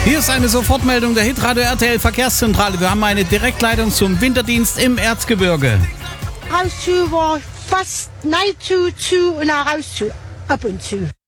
Hier ist eine Sofortmeldung der Hitradio RTL Verkehrszentrale. Wir haben eine Direktleitung zum Winterdienst im Erzgebirge. Raus zu war fast nein zu und raus zu ab und zu.